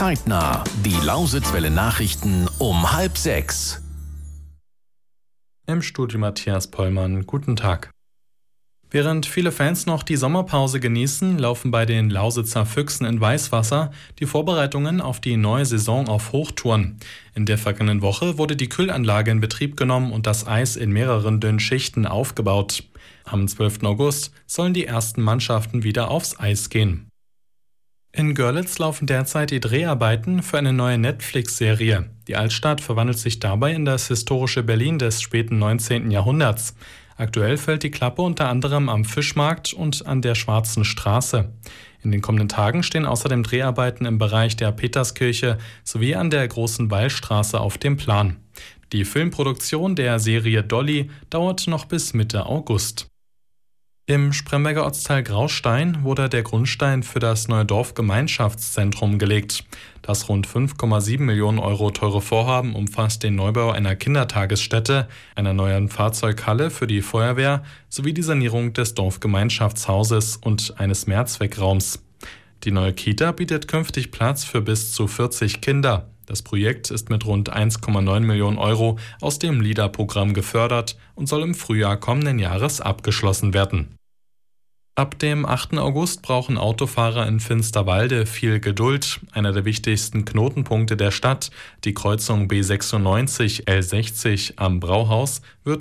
Zeitnah. Die Lausitzwelle Nachrichten um 5:30. Im Studio Matthias Pollmann. Guten Tag. Während viele Fans noch die Sommerpause genießen, laufen bei den Lausitzer Füchsen in Weißwasser die Vorbereitungen auf die neue Saison auf Hochtouren. In der vergangenen Woche wurde die Kühlanlage in Betrieb genommen und das Eis in mehreren dünnen Schichten aufgebaut. Am 12. August sollen die ersten Mannschaften wieder aufs Eis gehen. In Görlitz laufen derzeit die Dreharbeiten für eine neue Netflix-Serie. Die Altstadt verwandelt sich dabei in das historische Berlin des späten 19. Jahrhunderts. Aktuell fällt die Klappe unter anderem am Fischmarkt und an der Schwarzen Straße. In den kommenden Tagen stehen außerdem Dreharbeiten im Bereich der Peterskirche sowie an der Großen Wallstraße auf dem Plan. Die Filmproduktion der Serie Dolly dauert noch bis Mitte August. Im Spremberger Ortsteil Graustein wurde der Grundstein für das neue Dorfgemeinschaftszentrum gelegt. Das rund 5,7 Millionen Euro teure Vorhaben umfasst den Neubau einer Kindertagesstätte, einer neuen Fahrzeughalle für die Feuerwehr sowie die Sanierung des Dorfgemeinschaftshauses und eines Mehrzweckraums. Die neue Kita bietet künftig Platz für bis zu 40 Kinder. Das Projekt ist mit rund 1,9 Millionen Euro aus dem LEADER-Programm gefördert und soll im Frühjahr kommenden Jahres abgeschlossen werden. Ab dem 8. August brauchen Autofahrer in Finsterwalde viel Geduld. Einer der wichtigsten Knotenpunkte der Stadt, die Kreuzung B96 L60 am Brauhaus, wird